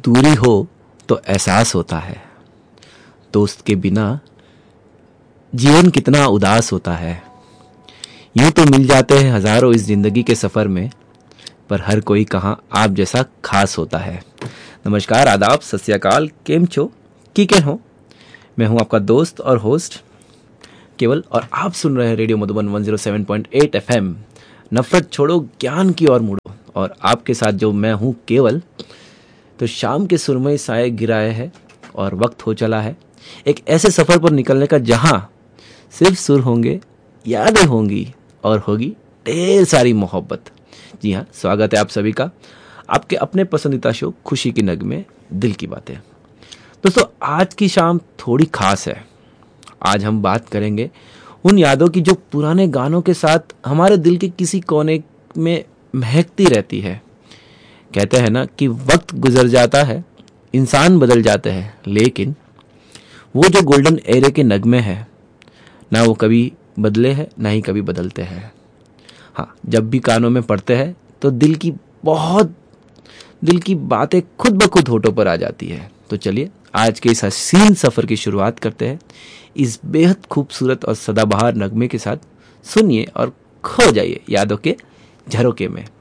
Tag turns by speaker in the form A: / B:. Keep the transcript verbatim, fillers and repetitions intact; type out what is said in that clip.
A: दूरी हो तो एहसास होता है, दोस्त के बिना जीवन कितना उदास होता है। यूं तो मिल जाते हैं हजारों इस जिंदगी के सफर में, पर हर कोई कहाँ आप जैसा खास होता है। नमस्कार, आदाब, सत श्री अकाल, केम छो, कीके हो। मैं हूं आपका दोस्त और होस्ट केवल, और आप सुन रहे हैं radio Madhuban one zero seven point eight FM. नफरत छोड़ो, ज्ञान की ओर मुड़ो। और आपके साथ जो मैं हूं केवल। तो शाम के सुरमई साए गिराए है और वक्त हो चला है एक ऐसे सफर पर निकलने का जहां सिर्फ सुर होंगे, यादें होंगी और होगी ढेर सारी मोहब्बत। जी हाँ, स्वागत है आप सभी का आपके अपने पसंदीदा शो खुशी की नगमे दिल की बातें। दोस्तों, आज की शाम थोड़ी खास है। आज हम बात करेंगे उन यादों की जो पुराने गानों के साथ हमारे दिल के किसी कोने में महकती रहती है। कहते हैं ना कि वक्त गुजर जाता है, इंसान बदल जाते हैं, लेकिन वो जो गोल्डन एरे के नगमे हैं ना, वो कभी बदले हैं ना ही कभी बदलते हैं। हाँ, जब भी कानों में पड़ते हैं तो दिल की बहुत दिल की बातें खुद ब खुद होठों पर आ जाती है। तो चलिए आज के इस हसीन सफर की शुरुआत करते हैं इस बेहद खूबसूरत और सदाबहार नगमे के साथ। सुनिए और खो जाइए यादों के झरोके में।